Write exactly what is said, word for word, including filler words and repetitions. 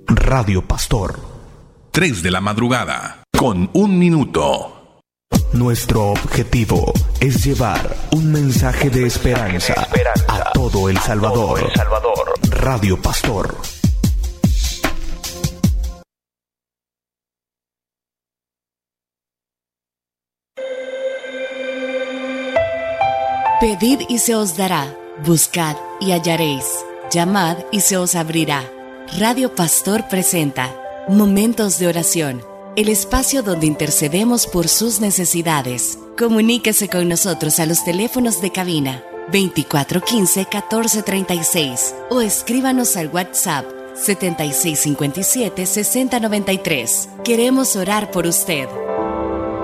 Radio Pastor. tres de la madrugada, con un minuto. Nuestro objetivo es llevar un mensaje de esperanza, de esperanza a todo El Salvador. Todo El Salvador. Radio Pastor. Pedid y se os dará, buscad y hallaréis, llamad y se os abrirá. Radio Pastor presenta Momentos de Oración, el espacio donde intercedemos por sus necesidades. Comuníquese con nosotros a los teléfonos de cabina veinticuatro quince catorce treinta y seis o escríbanos al WhatsApp setenta y seis cincuenta y siete sesenta noventa y tres. Queremos orar por usted.